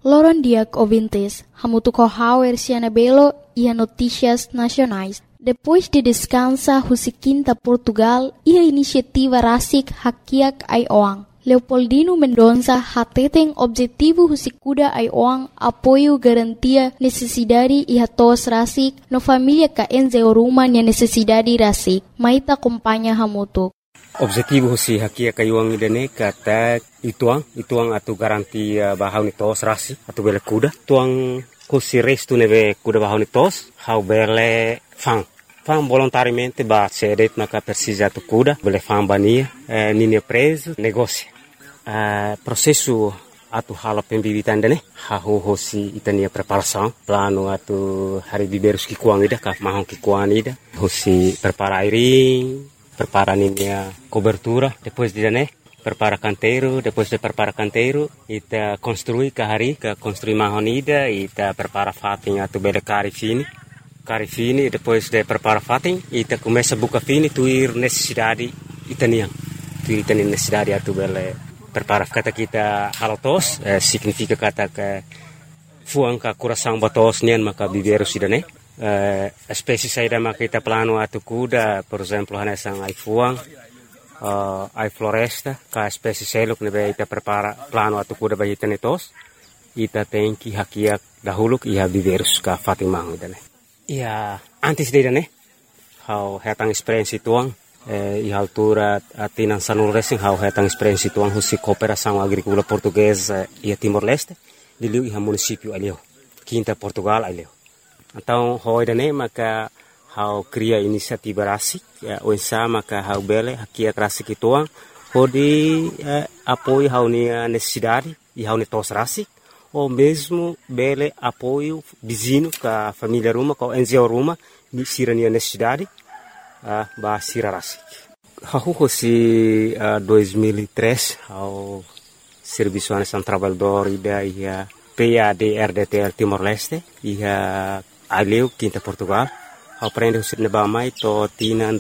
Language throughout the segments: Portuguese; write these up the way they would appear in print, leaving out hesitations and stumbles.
Loron diak ouvintes, hamutu kohauer siana belo e notícias nacionais. Depois de descansa Husiquinta Portugal e a iniciativa Rasik Hakiak Aioang. Leopoldino Mendonça hateten objetivo Husikuda Aioang apoio garantia necessidade e hatos Rasik no família ka enzeoruma nia necessidade Rasik. Maita acompanha hamutu. Objetivo husi hakia kayuang idane kata ituang atu garantia bahau ni tos rasi atu bele kuda tuang husi restu neve kuda bahau ni tos hau bele fang volontariamente ba cedet maka persija atu kuda bele fang bania nini preso negócio processo atu hala pembibitan dane hau husi itania preparação plano atu hari biberus ki kuang ida ka mahong ki kuang ida husi prepara airing prepara ninia cobertura, depois de né, prepara canteiro, depois de prepara canteiro, ita construi kahari, ka construi mahonida, ita prepara fatin atu bele cari fini, depois de prepara fatin, ita começa buka fini tuir necessidade itanian, tuir itanian necessidade atu bele prepara kata kita halotos, significa kata ke fuang ka coração batos nian maka biberu sidane. Espécie saída maka kita plano atu kuda, por exemplo, hanesang ai fuang, ai floresta, ka espécie seluk nebe ita prepara plano atu kuda bagi tenetos, ita tenki hakiak dahuluk iha biverus ka fatimang idane. Ia antes dele hau hetang experiência tuang, iha altura atinan sanul racing hau hetang experiência tuang husi cooperação agrícola portuguesa e Timor-Leste, diliu iha município aleu, Quinta Portugal aleu. Então, hoidane maka hau cria inisiativa rasik, oinsa maka hau bele hakia rasik ituang, hodi apoio hau nia necessidade e hau netos rasik, ou mesmo bele apoio vizinho ka família ruma, ka NGO ruma, sira nia necessidade, ba sira rasik. Hau hosi 2003 hau serviço anesan trabalhador ida ia PAD-RDTL Timor-Leste, ia aleu Quinta Portugal, aprende o cinema mais to tina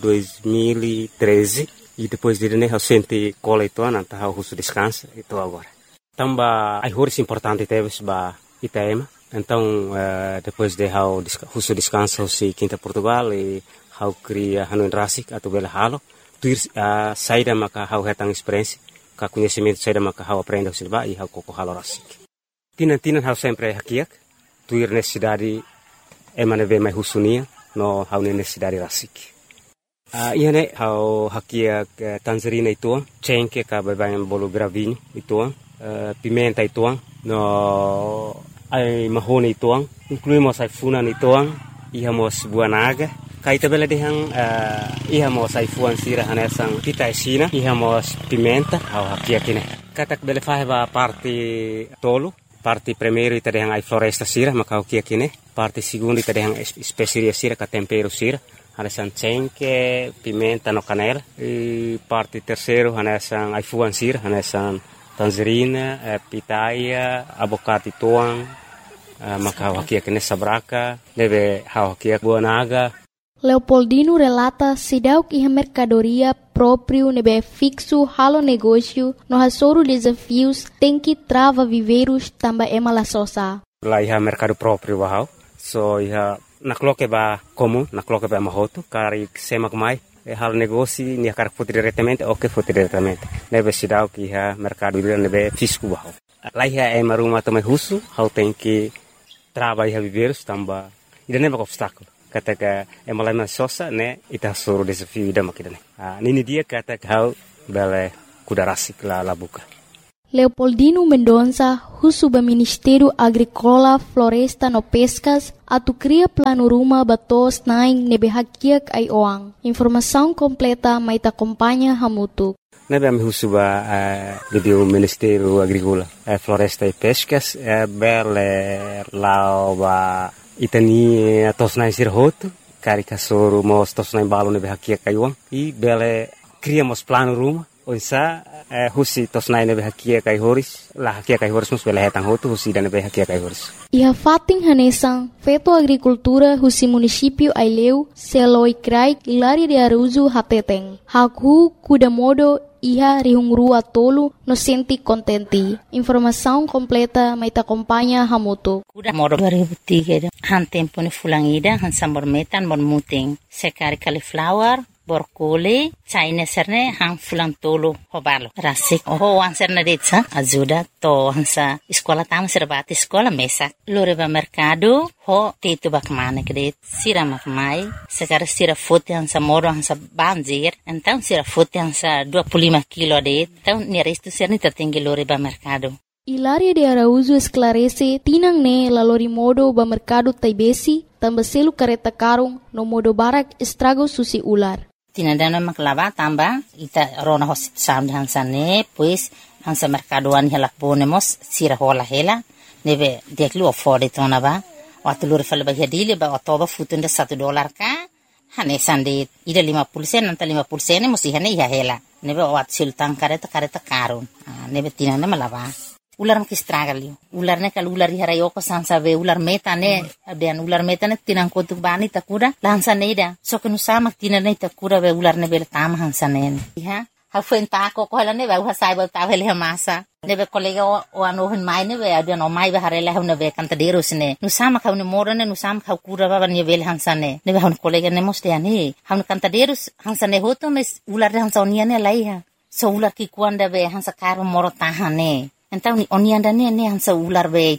2013 e depois de né sente cola itu anta hau husu descansa itu agora. Tamba ai horis importante teves ba Itaema. Então depois de hau husu descansa si Quinta Portugal e hau cria hanuin rasik atau bela halo, tuir saída maka hau hetang experiência, ka conhecimento saída maka hau aprende o cinema e hau koko halo rasik. Tinan hau sempre hakiak, tuir necessidade emane ve mai husunia no hau necessidade rasik. Iane hau hakiak tangerina ituang, cengke ka babayan bolo gravinho ituang, pimenta ituang, no ai mahone ituang, incluímos ai funan ituang, ihamos buanaga, kaita bela dehang ihamos ai fuan sira hanesang pita esina, ihamos pimenta hau hakiak ine. Katak bele faheba parte tolo, parte primeiro ita dehang ai floresta sira maka hokia kine, parte segundo ita dehang especiaria sira ka tempero sira, hanesan cengke, pimenta no canela, e parte terceiro hanesan ai fuan sira, hanesan tangerina, pitaia, abocate tuang, maka hokia kine sabraka, deve hokia buanaga. Leopoldino relata sidauk iha mercadoria próprio nebe fixo halo negócio no hasoro desafios tem que trava viveiros tamba emala sosa. Lá iha mercado próprio bahau, so iha nakloke ba comum, nakloke ba mahoto, kari semak mai, halo negócio nia kar foto diretamente, ok foto diretamente. Nebe sidauk iha mercado ila nebe fisco bahau. Lá iha emaruma tamai husu, hau tem que trava iha viveiros tamba, ida neba obstáculo. Kata ka emalama sosa ne ita suru desafio ida makidane. Nini dia kata hau bele kuda rasik la buka. Leopoldino Mendonça, husuba Ministério Agrícola, Floresta no Pescas, atu cria plano ruma batos naing nebe hakiak Aioang. Informação completa maita acompanha hamutu. Nebe ami husuba do Ministério Agrícola, Floresta e Pescas, bele lauba itani tosnai sirhoto, kari kasoro mos tosnai balo nebe hakiak Aioang, e bele criamos plano ruma, oisa husi tosnai nebe hakiak Aihoris, la hakiak Aihoris mus bele hetang hoto husi dan nebe hakiak Aihoris. Iha fating hanesang, feto agricultura husi município Aileu, Seloi Krai, Ilari de Aruzu Hateteng, Haku Kudamodo iha rihungrua tolu no senti kontenti. Informação completa mai ta acompanha hamutu. Kuda moro 2003 han tempo ni fulangida han sambor metan mon muting. Sekari cauliflower, borkoli, China serne han fulang tolu hobalo. Rasik ho wan serne detsa ajuda to hansa sekolah tama serbati sekolah mesak. Loreba mercado ho tetu bakmane kredit sira makmai. Sekari sira fote hansa moro hansa banjir. Então sira fote hansa 25 kilo det. Então ni resto serne tatinggi loreba mercado. Hilaria de Araújo esclarece tinang ne lalori modo ba mercado taibesi tambah selu kareta karung no modo barak estrago susi ular. Tinadana maklava tamba ita rona hosit sam hansa ne pues hansa mercadoan helak bonemos sira hola hela nebe deklu afford itona ba watulur fal ba hadile ba otoba futunda $1 ka hane sande ida 50 sen anta 50 sen musi hane ya hela nebe wat sultan kareta karun nebe tinana malava ular makistragalio ular ne kal ular harayoko sansa be ular metane abian ular metane tinang kotuk bani takura lansa neida so kenu sama tinane takura be ular ne bel tama hansa ne ha ha fenta ko hala ne ba sai ba ta vele masa ne be kolega o ano hin mai ne be abian o mai be harela ne be kanta derus ne nu sama ka ne morane nu sama ka kura ba ne bel hansa ne be han kolega ne moste ani han kanta derus hansa ne hoto mes ular hansa oniane laiha so ular ki kuanda be hansa karo moro tahane. Então oni anda ne hansa ular be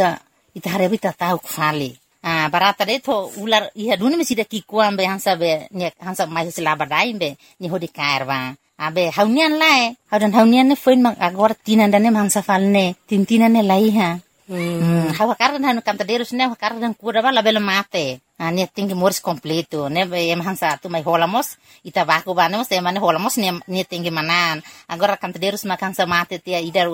itare bita tau khali barata de to ular iha duni mesida ki kuambe hansa be ne hansa mai selaba dai be ni hodi kairwa abe haunian lai haunian ne foin mak agora tinanda ne hansa falne tintina ne lai ha hawa kardan hanu kanta derus ne kardan kura bala bela mate ne tingi mors completo ne be hansa tu mai holamos ita baku banemos e mane holamos ne tingi manan agora kanta derus mak hansa mate tia idar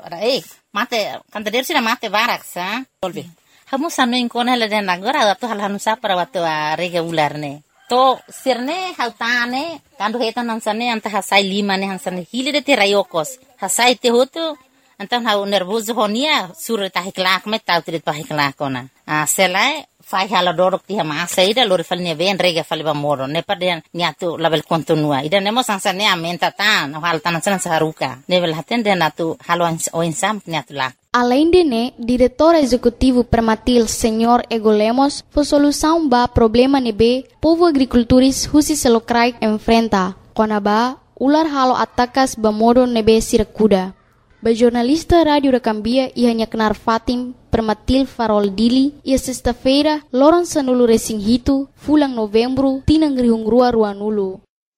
mate kanta derus na mate barak sa tolbe hamu sanu inkona le den agora tu hal hanu sa para watu rega ular ne to sirne hautane kandu hetan hansane anta hasai lima ne hansane hile de te rayokos hasai te hotu antan hau nervoso honia sur ta hiklak me tau trit pa hiklak ona selai fai hala dorok ti ma saida lori falne ven rega faliba moro ne paden niatu label kontinua ida nemo sansane amenta tan hal tan san saruka level haten de natu halo o insam niatu la. Além de né, diretor executivo Permatil Senhor Ego Lemos, foi solução ba problema nebe povo agricultores husi selokrai enfrenta. Konaba ular halo atakas ba modo nebe sirakuda. Ba jornalista Radio Recambia ia kenar Fatim Permatil Farol Dili ia sexta-feira loron sanulu resing hitu fulang Novembro tinang rihungrua ruanulu.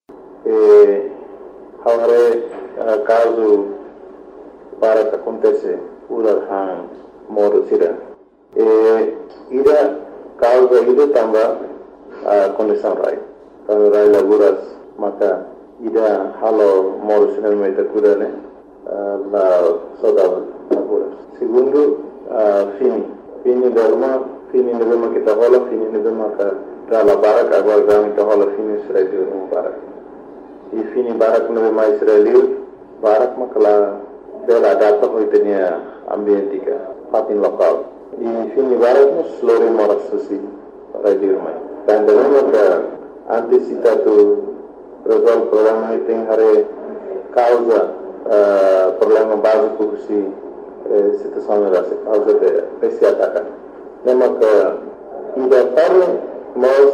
Agora caso para que acontece ular han moro sira ida causa ida tamba condição rai kalau rai laguras maka ida halo moro sira meta kudane la soda laguras segundo fini derma kita hola fini derma ka la barak agora gami ta hola fini sira de barak e fini barak no mais israeli barak makala bela data ko itenia ambientika fatin lokal i fini barat slore moras susi radio mai dan dengan ka antisipatu resolve problema iting hare causa problema básico si situação era causa de esse ataque nema ka ida parle mas